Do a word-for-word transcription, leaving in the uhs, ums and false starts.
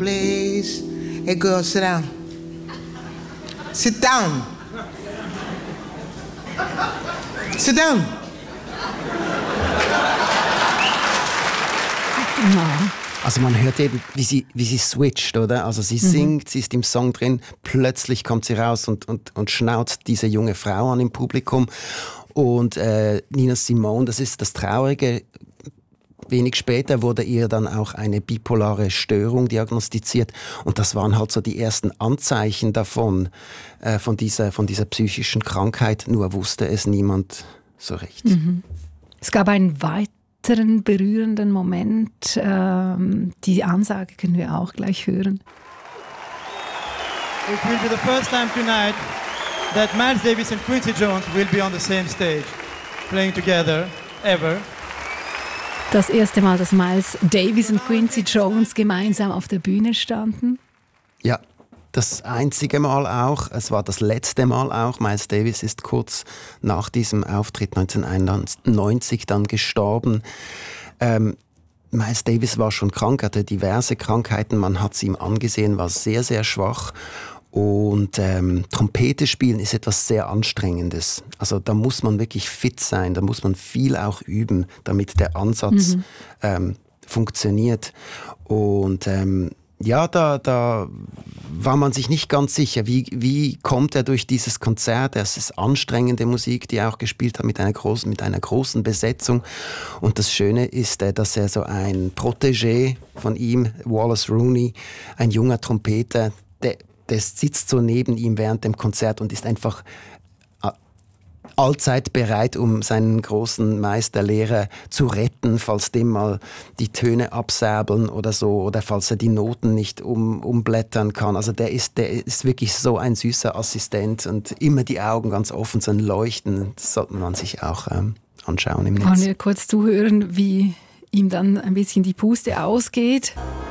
please. Hey, girl, sit down. Sit down. Sit down. Also man hört eben, wie sie, wie sie switcht, oder? Also sie singt, mhm. sie ist im Song drin, plötzlich kommt sie raus und, und, und schnauzt diese junge Frau an im Publikum. Und äh, Nina Simone, das ist das Traurige, wenig später wurde ihr dann auch eine bipolare Störung diagnostiziert. Und das waren halt so die ersten Anzeichen davon, äh, von, dieser, von dieser psychischen Krankheit. Nur wusste es niemand so recht. Mhm. Es gab einen weiteren berührenden Moment. Ähm, die Ansage können wir auch gleich hören. It will be the first time tonight that Miles Davis and Quincy Jones will be on the same stage, playing together, ever. Das erste Mal, dass Miles Davis und Quincy Jones gemeinsam auf der Bühne standen? Ja, das einzige Mal auch. Es war das letzte Mal auch. Miles Davis ist kurz nach diesem Auftritt neunzehnhundertneunzig dann gestorben. Ähm, Miles Davis war schon krank, hatte diverse Krankheiten. Man hat es ihm angesehen, war sehr, sehr schwach. Und ähm, Trompete spielen ist etwas sehr Anstrengendes. Also da muss man wirklich fit sein, da muss man viel auch üben, damit der Ansatz mhm. ähm, funktioniert. Und ähm, ja, da, da war man sich nicht ganz sicher, wie, wie kommt er durch dieses Konzert. Es ist anstrengende Musik, die er auch gespielt hat mit einer großen, mit einer großen Besetzung. Und das Schöne ist, dass er so ein Protégé von ihm, Wallace Rooney, ein junger Trompeter, der Der sitzt so neben ihm während dem Konzert und ist einfach allzeit bereit, um seinen großen Meisterlehrer zu retten, falls dem mal die Töne absäbeln oder so, oder falls er die Noten nicht um, umblättern kann. Also der ist, der ist wirklich so ein süßer Assistent und immer die Augen ganz offen, so ein Leuchten. Das sollte man sich auch ähm, anschauen im Netz. Wollen wir kurz zuhören, wie ihm dann ein bisschen die Puste ausgeht?